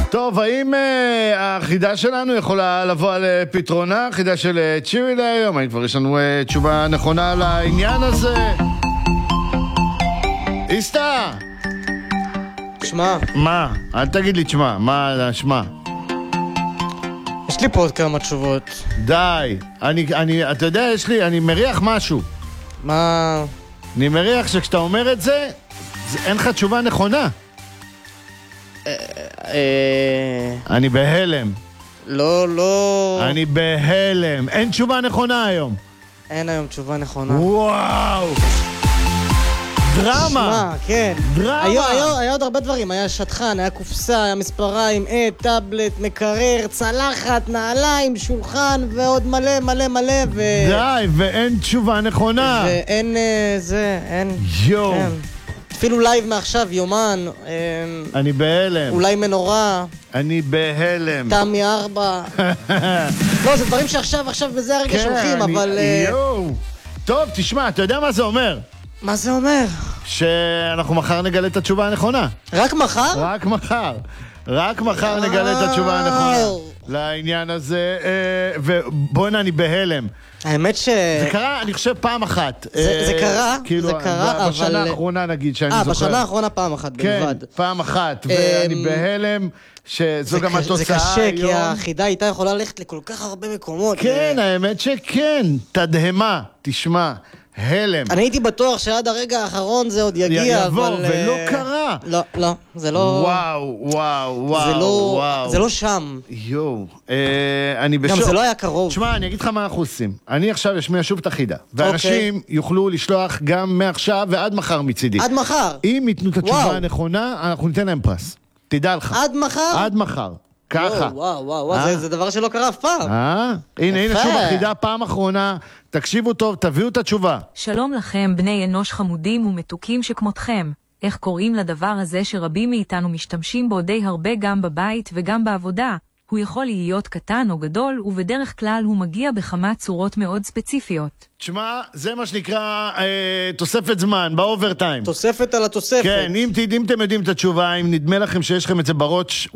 טוב, האם החידה שלנו יכולה לבוא על פתרונה? חידה של צ'ירי להיום? האם כבר יש לנו תשובה נכונה לעניין הזה? איסטה! שמע. מה? אל תגיד לי תשמע, מה שמע? יש לי פה עוד כמה תשובות. די, אתה יודע, אני מריח משהו. מה? אני מריח שכשאתה אומר את זה, אין לך תשובה נכונה. אני בהלם. לא. אני בהלם. אין תשובה נכונה היום. אין היום תשובה נכונה. וואו. דרמה. שמע, כן. דרמה. היה עוד הרבה דברים. היה שטחן, היה קופסה, היה מספריים, טאבלט, מקרר, צלחת, נעליים, שולחן, ועוד מלא, די, ואין תשובה נכונה. ואין אין. יואו. כן. אפילו לייב מעכשיו, יומן. אני בהלם. אולי מנורה. אני בהלם. תמי 4. לא, זה דברים שעכשיו בזה הרגע שולחים, אבל... יואו. טוב, תשמע, אתה יודע מה זה אומר? מה זה אומר? שאנחנו מחר נגלה את התשובה הנכונה. רק מחר? רק מחר נגלה את התשובה הנכונה לעניין הזה. ובוא'נה, אני בהלם. האמת זה קרה, אני חושב, פעם אחת. זה קרה, אבל... בשנה האחרונה נגיד, שאני זוכר. בשנה האחרונה פעם אחת בלבד. כן, פעם אחת, ואני בהלם שזו גם התוצאה. זה קשה, כי החידה איתה יכולה ללכת לכל כך הרבה מקומות. כן, האמת שכן, תדהמה, תשמע. הלם. אני הייתי בטוח שעד הרגע האחרון זה עוד יגיע, יבוא, אבל... ולא קרה. לא, זה לא... וואו. זה לא שם. יואו. אני בשוק. גם זה לא היה קרוב. תשמע, אני אגיד לך מה אנחנו עושים. אני עכשיו אשמיע שוב את החידה. ואנשים יוכלו לשלוח גם מעכשיו ועד מחר מצידי. עד מחר? אם ייתנו את התשובה הנכונה, אנחנו ניתן להם פרס. תדע לך. עד מחר? עד מחר. ככה. וואו, זה דבר שלא קרה אף פעם. הנה שוב החידה פעם אחרונה. תקשיבו טוב, תביאו את התשובה. שלום לכם, בני אנוש חמודים ומתוקים שכמותכם. איך קוראים לדבר הזה שרבים מאיתנו משתמשים בו די הרבה גם בבית וגם בעבודה? הוא יכול להיות קטן או גדול, ובדרך כלל הוא מגיע בכמה צורות מאוד ספציפיות. תשמע, זה מה שנקרא תוספת זמן, באוברטיים. תוספת על התוספת. כן, אם אתם יודעים את התשובה, אם נדמה לכם שיש לכם את זה בראש,